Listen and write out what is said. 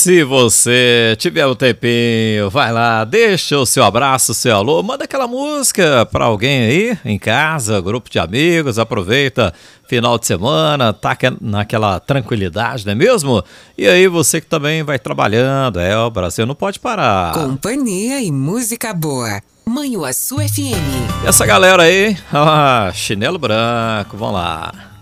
Se você tiver um tempinho, vai lá, deixa o seu abraço, o seu alô, manda aquela música pra alguém aí em casa, grupo de amigos, aproveita final de semana, tá naquela tranquilidade, não é mesmo? E aí você que também vai trabalhando, o Brasil não pode parar. Companhia e música boa. Manhuaçu FM. E essa galera aí, chinelo branco, vamos lá.